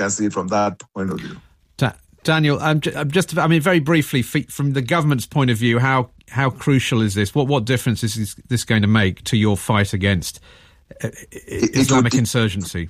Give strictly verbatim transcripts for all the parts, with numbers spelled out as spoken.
can see it from that point of view. Da- Daniel, I'm just, I mean, very briefly, from the government's point of view, how how crucial is this? What what difference is this going to make to your fight against uh, it, Islamic it would, insurgency?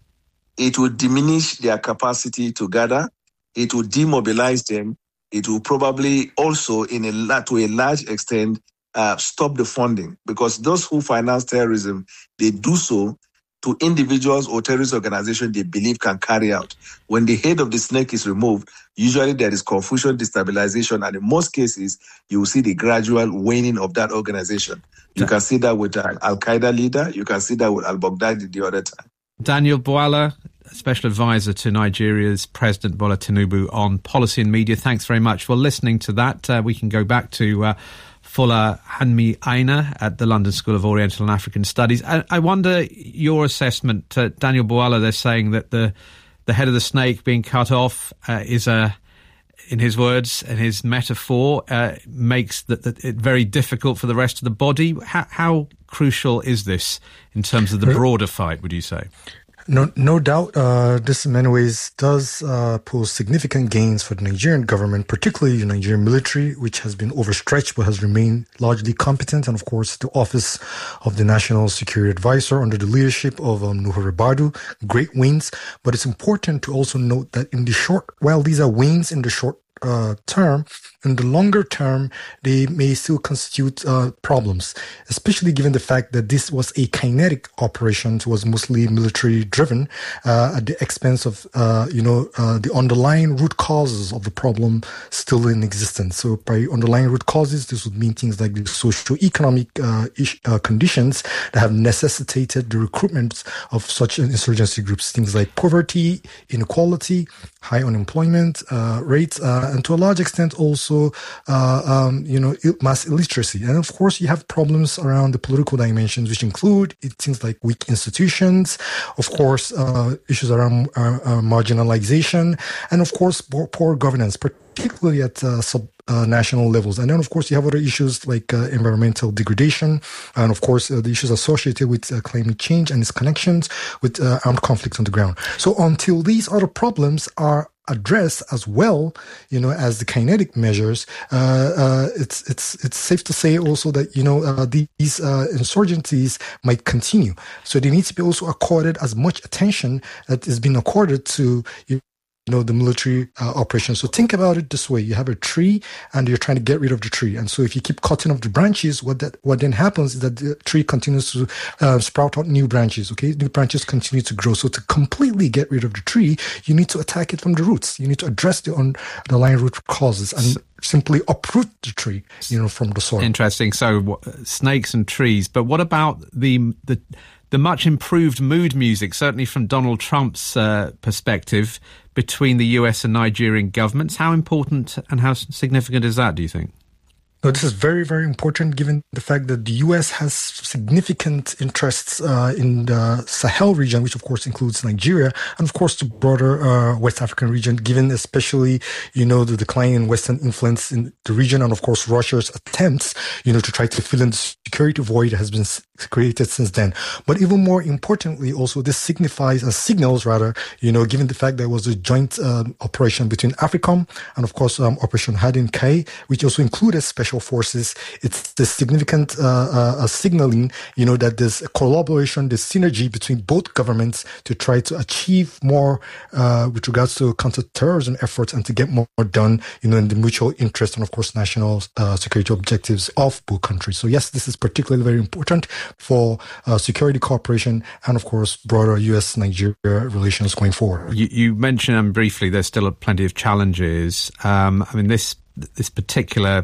It would diminish their capacity to gather. It would demobilize them. It will probably also, in a to a large extent, uh, stop the funding, because those who finance terrorism, they do so to individuals or terrorist organizations they believe can carry out. When the head of the snake is removed, usually there is confusion, destabilization, and in most cases, you will see the gradual waning of that organization. You yeah. can see that with an Al-Qaeda leader. You can see that with al-Baghdadi the other time. Daniel Bwala, Special Advisor to Nigeria's President Bola Tinubu on policy and media. Thanks very much. Well, listening to that, uh, we can go back to uh, Fola Hanmi Aina at the London School of Oriental and African Studies. I, I wonder your assessment. Uh, Daniel Bwala, they're saying that the the head of the snake being cut off uh, is a, in his words and his metaphor, uh, makes that, that it very difficult for the rest of the body. How, how crucial is this in terms of the broader fight, would you say? No, no doubt, uh, this in many ways does uh, pose significant gains for the Nigerian government, particularly the Nigerian military, which has been overstretched but has remained largely competent. And of course, the Office of the National Security Advisor under the leadership of um, Nuhu Ribadu, great wins. But it's important to also note that in the short, while these are wins in the short Uh, term, in the longer term, they may still constitute uh, problems, especially given the fact that this was a kinetic operation. It was mostly military driven uh, at the expense of, uh, you know, uh, the underlying root causes of the problem still in existence. So by underlying root causes, this would mean things like the socio-economic uh, ish, uh, conditions that have necessitated the recruitment of such insurgency groups, things like poverty, inequality, high unemployment uh, rates, uh, and to a large extent also, uh, um, you know, mass illiteracy. And of course, you have problems around the political dimensions, which include things like weak institutions, of course, uh, issues around uh, uh, marginalization, and of course, poor, poor governance, particularly at uh, sub Uh, national levels. And then, of course, you have other issues like uh, environmental degradation, and of course, uh, the issues associated with uh, climate change and its connections with uh, armed conflict on the ground. So until these other problems are addressed as well, you know, as the kinetic measures, uh, uh, it's it's it's safe to say also that, you know, uh, these uh, insurgencies might continue. So they need to be also accorded as much attention that is being accorded to, you You know, the military uh, operation. So think about it this way. You have a tree and you're trying to get rid of the tree. And so if you keep cutting off the branches, what that what then happens is that the tree continues to uh, sprout out new branches, okay? New branches continue to grow. So to completely get rid of the tree, you need to attack it from the roots. You need to address the underlying root causes and simply uproot the tree, you know, from the soil. Interesting. So uh, snakes and trees. But what about the the the much improved mood music, certainly from Donald Trump's uh, perspective, between the U S and Nigerian governments? How important and how significant is that, do you think? No, this is very, very important given the fact that the U S has significant interests uh, in the Sahel region, which of course includes Nigeria, and of course the broader uh, West African region, given especially, you know, the decline in Western influence in the region, and of course Russia's attempts, you know, to try to fill in the security void that has been created since then. But even more importantly, also this signifies and signals rather, you know, given the fact there was a joint um, operation between AFRICOM and of course um, Operation Hadin Kai, which also included special forces. It's the significant uh, uh, signaling, you know, that there's a collaboration, there's synergy between both governments to try to achieve more uh, with regards to counter-terrorism efforts and to get more done, you know, in the mutual interest and of course national uh, security objectives of both countries. So yes, this is particularly very important for uh, security cooperation and of course broader U S Nigeria relations going forward. You, you mentioned um, briefly there's still plenty of challenges. Um, I mean, this this particular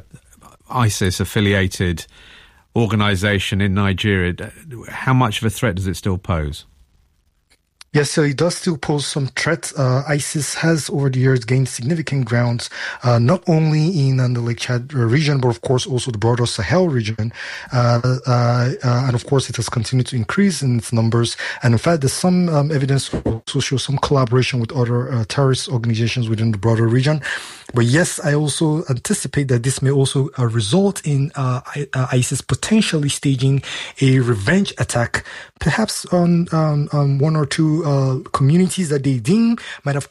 ISIS-affiliated organisation in Nigeria, how much of a threat does it still pose? Yes, so it does still pose some threats. Uh, ISIS has over the years gained significant grounds, uh, not only in uh, the Lake Chad region, but of course also the broader Sahel region. Uh, uh, uh, and of course it has continued to increase in its numbers. And in fact, there's some um, evidence to also show some collaboration with other uh, terrorist organizations within the broader region. But yes, I also anticipate that this may also uh, result in uh, I, uh, ISIS potentially staging a revenge attack, perhaps on um, um, one or two to uh, communities that they deem might have